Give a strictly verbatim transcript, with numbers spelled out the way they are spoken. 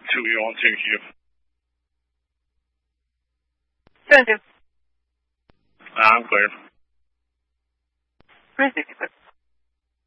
two用进去。 Send him. I'm clear. Receive.